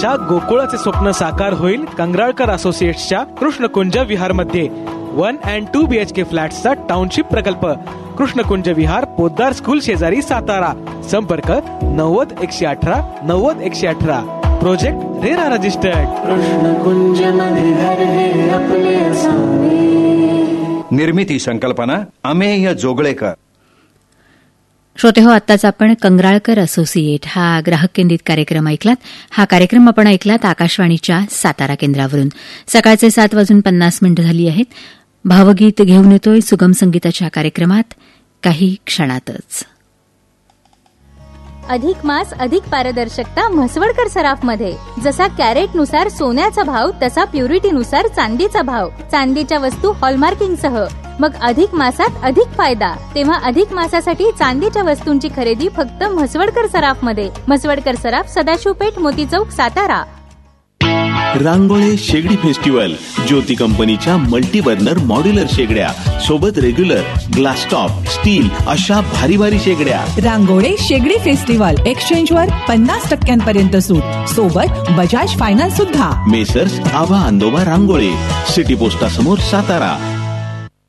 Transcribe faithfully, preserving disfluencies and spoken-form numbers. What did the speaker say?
विकासाच्या गोकुळाचे स्वप्न साकार होईल कंगराळकर असोसिएट्सच्या कृष्णकुंज विहार मध्ये. One and to be H K फ्लॅट्सचा township प्रकल्प. कृष्णकुंज विहार, पोद्दार स्कूल शेजारी, सातारा. संपर्क नव्वद एकशे अठरा नव्वद एकशे अठरा. Project RERA registered. कृष्णकुंज मध्ये घर है अपने सामने. निर्मिती संकल्पना अमेय जोगळेकर. श्रोते हो, आत्ताच आपण कंगराळकर असोसिएट हा ग्राहक केंद्रित कार्यक्रम ऐकलात. हा कार्यक्रम आपण ऐकलात आकाशवाणीच्या सातारा केंद्रावरून. सकाळचे सात वाजून पन्नास मिनिटं झाली आहेत. भावगीत घेऊन येतोय सुगम संगीताच्या कार्यक्रमात काही क्षणातच. अधिक मास अधिक पारदर्शकता म्हसवडकर सराफमध्ये. जसा कॅरेटनुसार सोन्याचा भाव तसा प्युरिटीनुसार चांदीचा भाव. चांदीच्या वस्तू हॉलमार्किंगसह. मग अधिक मासात अधिक फायदा. तेव्हा अधिक मासासाठी चांदीच्या वस्तूंची खरेदी फक्त म्हसवडकर सराफमध्ये. म्हसवडकर सराफ, सदाशिव पेठ, मोती चौक, सातारा. रांगोळे शेगडी फेस्टिवल. ज्योती कंपनीच्या मल्टी बर्नर मॉड्युलर शेगड्या सोबत रेग्युलर, ग्लास टॉप, स्टील अशा भारी भारी शेगड्या. रांगोळे शेगडी फेस्टिवल एक्सचेंज वर पन्नास टक्क्यांपर्यंत सूट, सोबत बजाज फायनान्स सुद्धा. मेसर्स आबा अंदोबा रांगोळे, सिटी पोस्टा समोर, सातारा.